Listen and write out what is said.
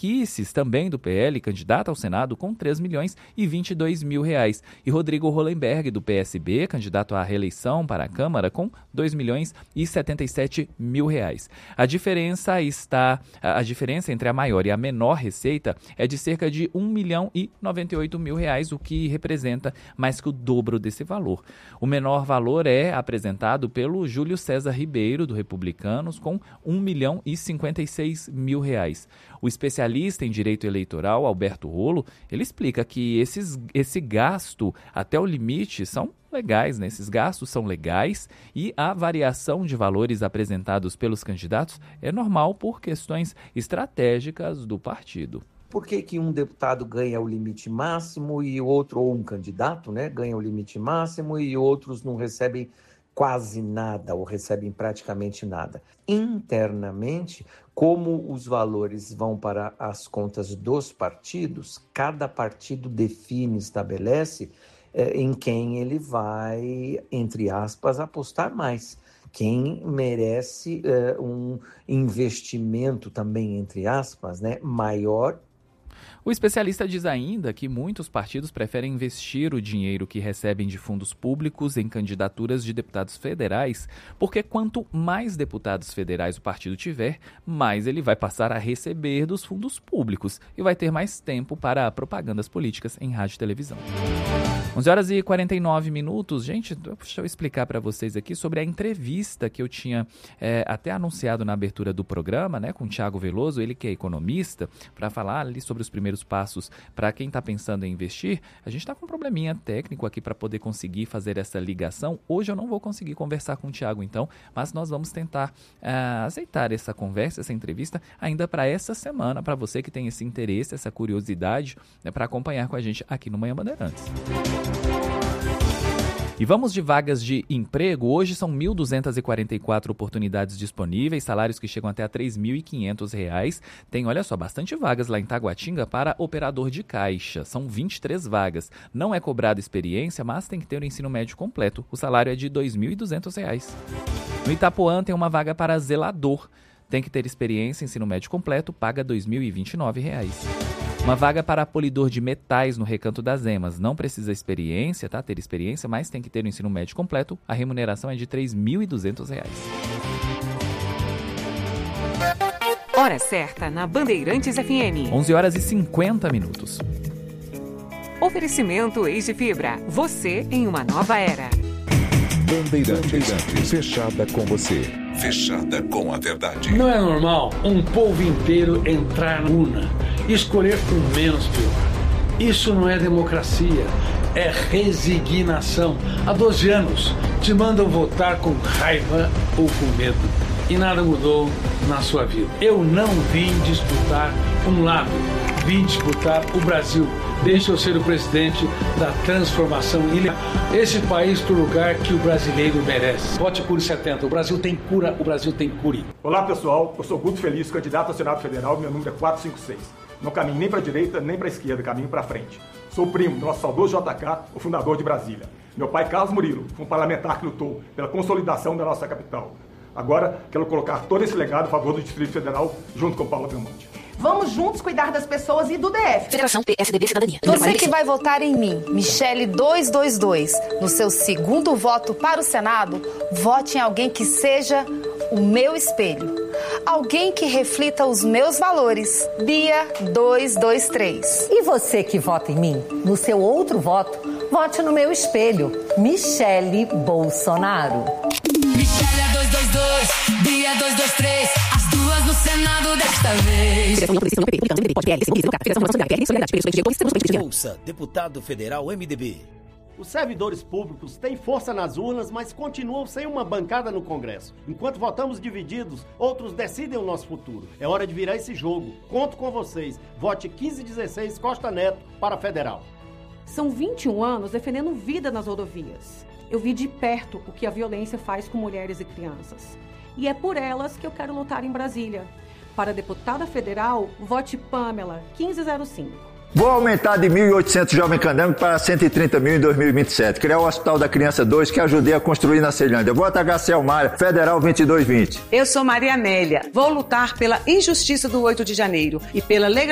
Kicis, também do PL, candidato ao Senado com R$3.022.000. E Rodrigo Hollenberg, do PSB, candidato à reeleição para a Câmara com R$2.077.000. A diferença entre a maior e a menor receita é de cerca de R$1.098.000, o que representa mais que o dobro desse valor. O menor valor é apresentado pelo Júlio César Ribeiro, do Republicanos, com R$1.056.000. O especialista em direito eleitoral, Alberto Rolo, ele explica que esse gasto até o limite são legais, né? Esses gastos são legais e a variação de valores apresentados pelos candidatos é normal por questões estratégicas do partido. Por que um deputado ganha o limite máximo e outro, ou um candidato, né, ganha o limite máximo e outros não recebem quase nada ou recebem praticamente nada? Internamente, como os valores vão para as contas dos partidos, cada partido define, estabelece em quem ele vai, entre aspas, apostar mais. Quem merece um investimento também, entre aspas, né, maior. O especialista diz ainda que muitos partidos preferem investir o dinheiro que recebem de fundos públicos em candidaturas de deputados federais, porque quanto mais deputados federais o partido tiver, mais ele vai passar a receber dos fundos públicos e vai ter mais tempo para propagandas políticas em rádio e televisão. 11h49. Gente, deixa eu explicar para vocês aqui sobre a entrevista que eu tinha até anunciado na abertura do programa, né, com o Thiago Veloso, ele que é economista, para falar ali sobre os primeiros passos para quem está pensando em investir. A gente está com um probleminha técnico aqui para poder conseguir fazer essa ligação. Hoje eu não vou conseguir conversar com o Thiago, então, mas nós vamos tentar aceitar essa conversa, essa entrevista, ainda para essa semana, para você que tem esse interesse, essa curiosidade, né, para acompanhar com a gente aqui no Manhã Bandeirantes. E vamos de vagas de emprego. Hoje são 1.244 oportunidades disponíveis, salários que chegam até a R$3.500. Tem, olha só, bastante vagas lá em Taguatinga para operador de caixa. São 23 vagas. Não é cobrada experiência, mas tem que ter o ensino médio completo. O salário é de R$2.200. No Itapuã tem uma vaga para zelador. Tem que ter experiência, ensino médio completo, paga R$2.029. Uma vaga para polidor de metais no Recanto das Emas. Não precisa experiência, tá? Ter experiência, mas tem que ter o ensino médio completo. A remuneração é de R$3.200. Hora certa na Bandeirantes FM. 11h50. Oferecimento Eis de Fibra. Você em uma nova era. Bandeirantes. Fechada com você. Fechada com a verdade. Não é normal um povo inteiro entrar na urna e escolher o menos pior. Isso não é democracia, é resignação. Há 12 anos te mandam votar com raiva ou com medo e nada mudou na sua vida. Eu não vim disputar um lado, vim disputar o Brasil. Deixa eu ser o presidente da transformação e levar esse país para o lugar que o brasileiro merece. Vote Cure 70. O Brasil tem cura, o Brasil tem cure. Olá, pessoal. Eu sou Guto Feliz, candidato ao Senado Federal. Meu número é 456. Não caminho nem para a direita, nem para a esquerda, caminho para frente. Sou primo do nosso saudoso JK, o fundador de Brasília. Meu pai, Carlos Murilo, foi um parlamentar que lutou pela consolidação da nossa capital. Agora, quero colocar todo esse legado a favor do Distrito Federal, junto com Paula Belmonte. Vamos juntos cuidar das pessoas e do DF. Federação PSDB Cidadania. Você que vai votar em mim, Michele 222, no seu segundo voto para o Senado, vote em alguém que seja o meu espelho. Alguém que reflita os meus valores. Bia 223. E você que vota em mim, no seu outro voto, vote no meu espelho, Michele Bolsonaro. Michele 222, Bia 223, as duas no Senado desta vez. Ouça, deputado federal MDB. Os servidores públicos têm força nas urnas, mas continuam sem uma bancada no Congresso. Enquanto votamos divididos, outros decidem o nosso futuro. É hora de virar esse jogo. Conto com vocês. Vote 1516 Costa Neto para federal. São 21 anos defendendo vida nas rodovias. Eu vi de perto o que a violência faz com mulheres e crianças. E é por elas que eu quero lutar em Brasília. Para deputada federal, vote Pamela 1505. Vou aumentar de 1.800 Jovem Candango para 130 mil em 2027. Criar o Hospital da Criança 2 que ajudei a construir na Ceilândia. Voto HC Elmar, Federal 2220. Eu sou Maria Amélia. Vou lutar pela injustiça do 8 de janeiro e pela legalização